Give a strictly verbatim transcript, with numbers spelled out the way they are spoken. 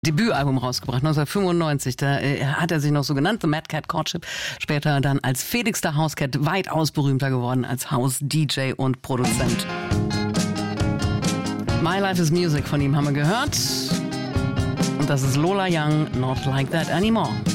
Debütalbum rausgebracht, neunzehnhundertfünfundneunzig. Da äh, hat er sich noch so genannt, The Mad Cat Courtship. Später dann als Felix der Housecat weitaus berühmter geworden als House-D J und Produzent. My Life is Music von ihm haben wir gehört. Und das ist Lola Young, Not Like That Anymore.